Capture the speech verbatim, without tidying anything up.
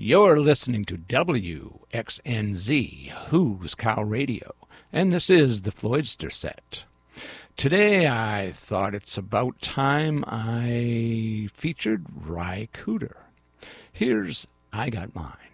You're listening to W X N Z, Who's Cow Radio, and this is the Floydster Set. Today I thought it's about time I featured Ry Cooder. Here's I Got Mine.